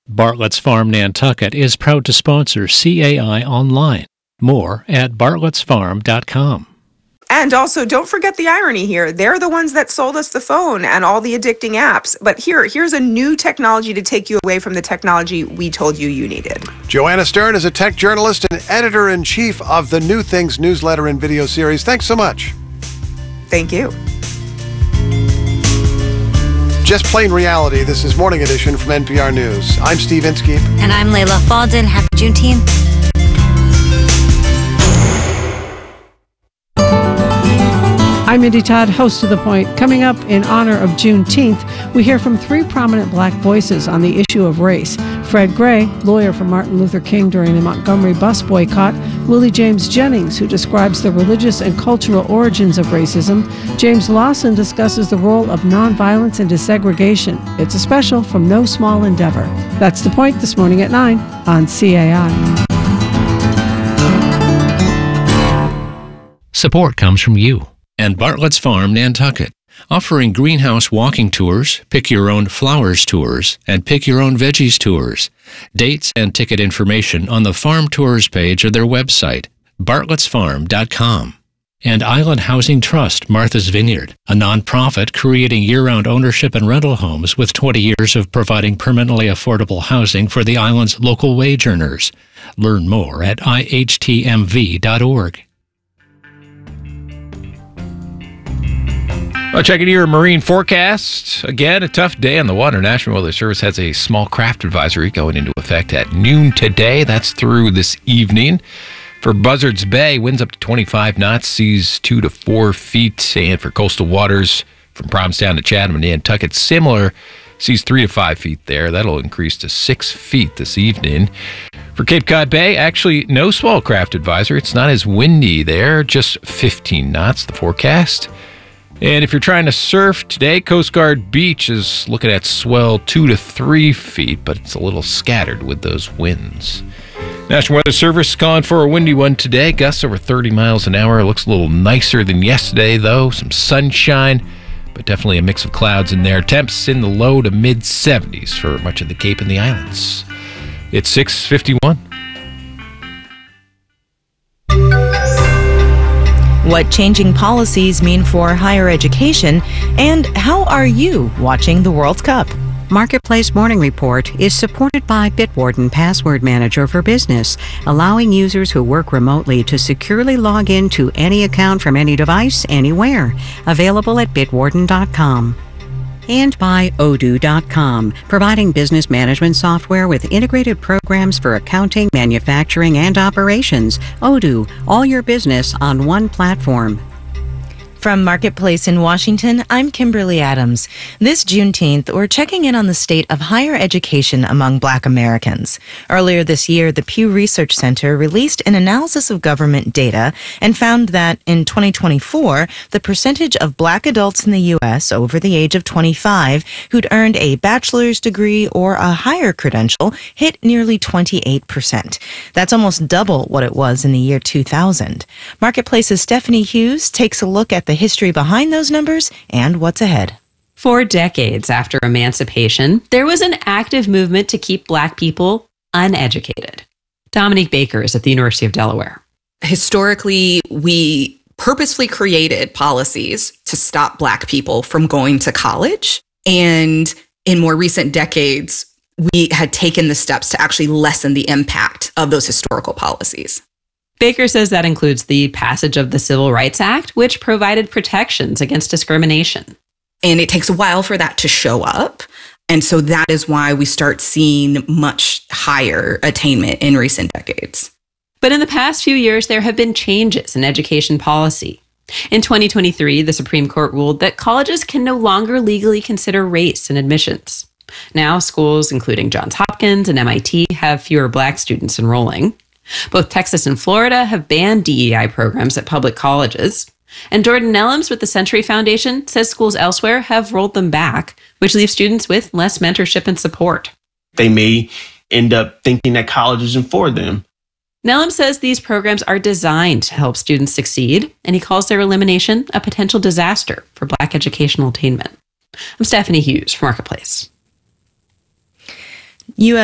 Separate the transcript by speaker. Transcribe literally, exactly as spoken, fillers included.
Speaker 1: Bartlett's Farm Nantucket is proud to sponsor C A I Online. More at bartletts farm dot com.
Speaker 2: And also, don't forget the irony here. They're the ones that sold us the phone and all the addicting apps. But here, here's a new technology to take you away from the technology we told you you needed.
Speaker 3: Joanna Stern is a tech journalist and editor-in-chief of the New Things newsletter and video series. Thanks so much.
Speaker 2: Thank you.
Speaker 3: Just Plain Reality. This is Morning Edition from N P R News. I'm Steve Inskeep.
Speaker 4: And I'm Layla Falden. Happy Juneteenth.
Speaker 5: I'm Mindy Todd, host of The Point. Coming up in honor of Juneteenth, we hear from three prominent black voices on the issue of race. Fred Gray, lawyer for Martin Luther King during the Montgomery bus boycott. Willie James Jennings, who describes the religious and cultural origins of racism. James Lawson discusses the role of nonviolence in desegregation. It's a special from No Small Endeavor. That's The Point this morning at nine on C A I.
Speaker 1: Support comes from you and Bartlett's Farm Nantucket, offering greenhouse walking tours, pick your own flowers tours, and pick your own veggies tours. Dates and ticket information on the farm tours page of their website, bartletts farm dot com. And Island Housing Trust Martha's Vineyard, a nonprofit creating year-round ownership and rental homes with twenty years of providing permanently affordable housing for the island's local wage earners. Learn more at I H T M V dot org.
Speaker 6: Well, checking your marine forecast. Again, a tough day on the water. National Weather Service has a small craft advisory going into effect at noon today. That's through this evening. For Buzzards Bay, winds up to twenty-five knots, seas two to four feet. And for coastal waters from Provincetown to Chatham and Nantucket, similar, seas three to five feet there. That'll increase to six feet this evening. For Cape Cod Bay, actually no small craft advisory. It's not as windy there, just fifteen knots, the forecast. And if you're trying to surf today, Coast Guard Beach is looking at swell two to three feet, but it's a little scattered with those winds. National Weather Service is calling for a windy one today. Gusts over thirty miles an hour. It looks a little nicer than yesterday, though. Some sunshine, but definitely a mix of clouds in there. Temps in the low to mid seventies for much of the Cape and the islands. It's six fifty-one.
Speaker 7: What changing policies mean for higher education, and how are you watching the World Cup?
Speaker 8: Marketplace Morning Report is supported by Bitwarden Password Manager for Business, allowing users who work remotely to securely log in to any account from any device, anywhere. Available at bitwarden dot com. And by odoo dot com, providing business management software with integrated programs for accounting, manufacturing, and operations. Odoo, all your business on one platform.
Speaker 7: From Marketplace in Washington, I'm Kimberly Adams. This Juneteenth, we're checking in on the state of higher education among Black Americans. Earlier this year, the Pew Research Center released an analysis of government data and found that in twenty twenty-four, the percentage of Black adults in the U S over the age of twenty-five who'd earned a bachelor's degree or a higher credential hit nearly twenty-eight percent. That's almost double what it was in the year two thousand. Marketplace's Stephanie Hughes takes a look at the history behind those numbers and what's ahead.
Speaker 9: For decades after emancipation, there was an active movement to keep Black people uneducated. Dominique Baker is at the University of Delaware.
Speaker 10: Historically, we purposefully created policies to stop Black people from going to college. And in more recent decades, we had taken the steps to actually lessen the impact of those historical policies.
Speaker 9: Baker says that includes the passage of the Civil Rights Act, which provided protections against discrimination.
Speaker 10: And it takes a while for that to show up. And so that is why we start seeing much higher attainment in recent decades.
Speaker 9: But in the past few years, there have been changes in education policy. In twenty twenty-three, the Supreme Court ruled that colleges can no longer legally consider race in admissions. Now, schools, including Johns Hopkins and M I T, have fewer Black students enrolling. Both Texas and Florida have banned D E I programs at public colleges. And Jordan Nellums with the Century Foundation says schools elsewhere have rolled them back, which leaves students with less mentorship and support.
Speaker 11: They may end up thinking that college isn't for them.
Speaker 9: Nellum says these programs are designed to help students succeed, and he calls their elimination a potential disaster for Black educational attainment. I'm Stephanie Hughes for Marketplace.
Speaker 7: U S